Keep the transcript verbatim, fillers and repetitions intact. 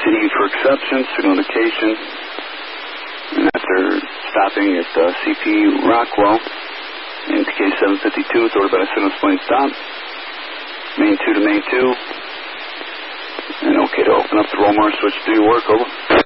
Proceeding for exception, signal indication. And after stopping at uh, C P Rockwell, into K seven fifty-two, it's ordered by a signal explain stop. Main two to main two. And okay to open up the Romar, switch to your work, over.